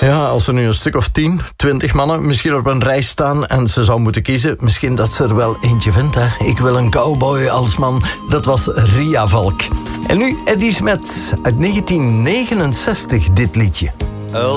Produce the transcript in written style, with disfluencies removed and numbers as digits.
Ja, als er nu een stuk of 10, 20 mannen misschien op een rij staan en ze zou moeten kiezen, misschien dat ze er wel eentje vindt, hè. Ik wil een cowboy als man. Dat was Ria Valk. En nu Eddie Smet uit 1969, dit liedje.